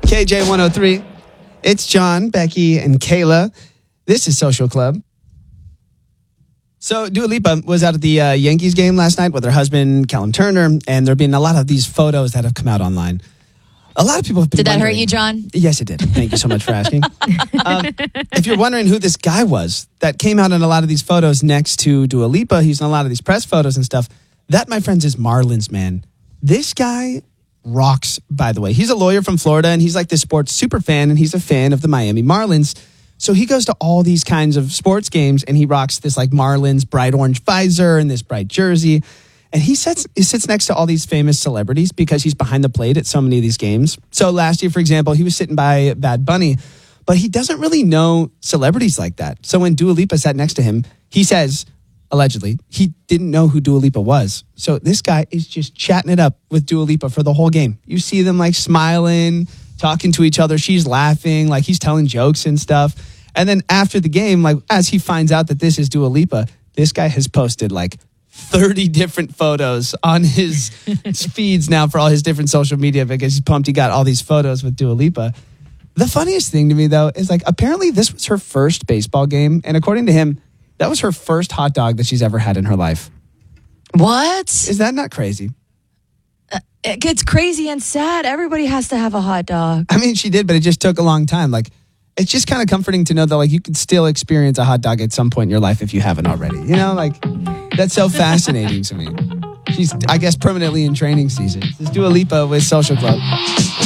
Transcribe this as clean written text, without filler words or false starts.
KJ103. It's John, Becky, and Kayla. This is Social Club. So Dua Lipa was out at the Yankees game last night with her husband, Callum Turner, and there have been a lot of these photos that have come out online. A lot of people have been Did that wondering, hurt you, John? Yes, it did. Thank you so much for asking. If you're wondering who this guy was that came out in a lot of these photos next to Dua Lipa, he's in a lot of these press photos and stuff, that, my friends, is Marlins Man. This guy rocks, by the way. He's a lawyer from Florida, and he's like this sports super fan, and he's a fan of the Miami Marlins. So he goes to all these kinds of sports games, and he rocks this like Marlins bright orange visor and this bright jersey. And he sits next to all these famous celebrities because he's behind the plate at so many of these games. So last year, for example, he was sitting by Bad Bunny, but he doesn't really know celebrities like that. So when Dua Lipa sat next to him, he says, allegedly, he didn't know who Dua Lipa was. So this guy is just chatting it up with Dua Lipa for the whole game. You see them like smiling, talking to each other. She's laughing, like he's telling jokes and stuff. And then after the game, like as he finds out that this is Dua Lipa, this guy has posted like 30 different photos on his feeds now for all his different social media because he's pumped he got all these photos with Dua Lipa. The funniest thing to me, though, is like apparently this was her first baseball game. And according to him, that was her first hot dog that she's ever had in her life. What? Is that not crazy? It's crazy and sad. Everybody has to have a hot dog. I mean, she did, but it just took a long time. Like, it's just kind of comforting to know that like you could still experience a hot dog at some point in your life if you haven't already. You know, like that's so fascinating to me. She's, I guess, permanently in training season. This is Dua Lipa with Social Club.